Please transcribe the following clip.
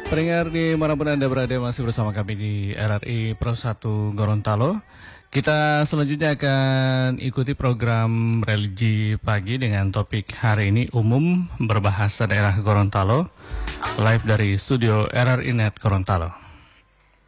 Pendengar dimanapun Anda berada masih bersama kami di RRI Pro 1 Gorontalo. Kita selanjutnya akan ikuti program religi pagi dengan topik hari ini umum berbahasa daerah Gorontalo. Live dari studio RRI Net Gorontalo.